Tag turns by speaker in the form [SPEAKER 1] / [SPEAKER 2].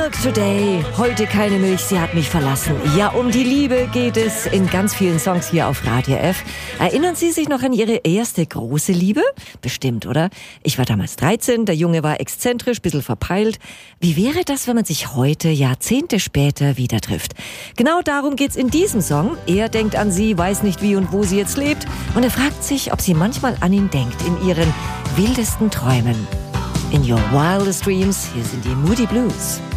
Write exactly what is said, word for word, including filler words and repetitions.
[SPEAKER 1] Milk Today. Heute keine Milch, sie hat mich verlassen. Ja, um die Liebe geht es in ganz vielen Songs hier auf Radio F. Erinnern Sie sich noch an Ihre erste große Liebe? Bestimmt, oder? Ich war damals dreizehn, der Junge war exzentrisch, bisschen verpeilt. Wie wäre das, wenn man sich heute, Jahrzehnte später, wieder trifft? Genau darum geht's in diesem Song. Er denkt an sie, weiß nicht wie und wo sie jetzt lebt. Und er fragt sich, ob sie manchmal an ihn denkt in ihren wildesten Träumen. In your wildest dreams, hier sind die Moody Blues.